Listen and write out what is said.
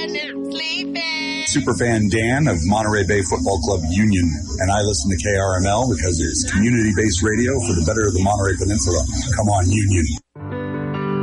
Superfan Dan of Monterey Bay Football Club Union, and I listen to KRML because it's community-based radio for the better of the Monterey Peninsula. Come on, Union.